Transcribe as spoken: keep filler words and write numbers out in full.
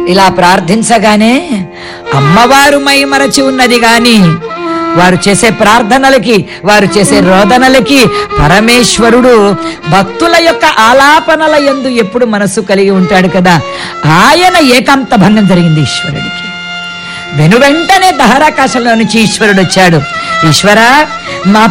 ఇలా ప్రార్థించగానే అమ్మవారు మైమరచి ఉన్నది గాని వారు చేసే ప్రార్థనలకి, వారు చేసే రోదనలకి పరమేశ్వరుడు భక్తుల యొక్క ఆలాపనల యందు ఎప్పుడు మనస్సు కలిగి ఉంటాడు కదా. ఆయన ఏకాంత భంగం జరిగింది ఈశ్వరుడికి. వెను వెంటనే దహరాకాశంలో నుంచి ఈశ్వరుడు వచ్చాడు. ఈశ్వర, మా